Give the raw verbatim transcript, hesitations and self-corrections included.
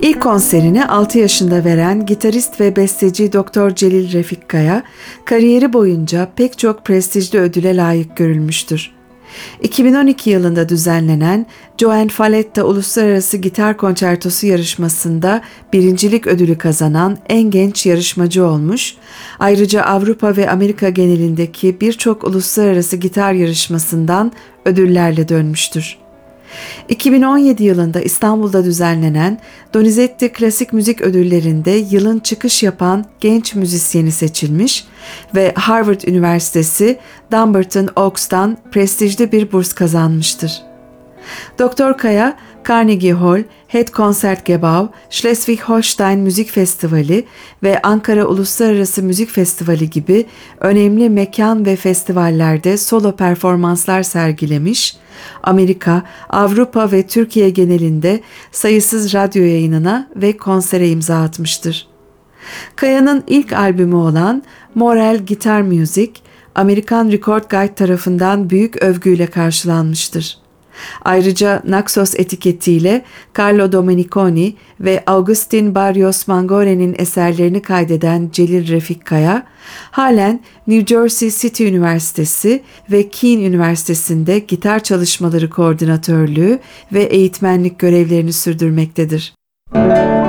İlk konserini altı yaşında veren gitarist ve besteci Doktor Celil Refik Kaya, kariyeri boyunca pek çok prestijli ödüle layık görülmüştür. iki bin on iki yılında düzenlenen Joan Falletta Uluslararası Gitar Konçertosu yarışmasında birincilik ödülü kazanan en genç yarışmacı olmuş, ayrıca Avrupa ve Amerika genelindeki birçok uluslararası gitar yarışmasından ödüllerle dönmüştür. iki bin on yedi yılında İstanbul'da düzenlenen Donizetti Klasik Müzik Ödülleri'nde yılın çıkış yapan genç müzisyeni seçilmiş ve Harvard Üniversitesi Dumbarton Oaks'tan prestijli bir burs kazanmıştır. Doktor Kaya, Carnegie Hall, Het Concertgebouw, Schleswig-Holstein Müzik Festivali ve Ankara Uluslararası Müzik Festivali gibi önemli mekan ve festivallerde solo performanslar sergilemiş, Amerika, Avrupa ve Türkiye genelinde sayısız radyo yayınına ve konsere imza atmıştır. Kaya'nın ilk albümü olan Moral Guitar Music, American Record Guide tarafından büyük övgüyle karşılanmıştır. Ayrıca Naxos etiketiyle Carlo Domeniconi ve Agustin Barrios Mangore'nin eserlerini kaydeden Celil Refik Kaya, halen New Jersey City Üniversitesi ve Keene Üniversitesi'nde gitar çalışmaları koordinatörlüğü ve eğitmenlik görevlerini sürdürmektedir.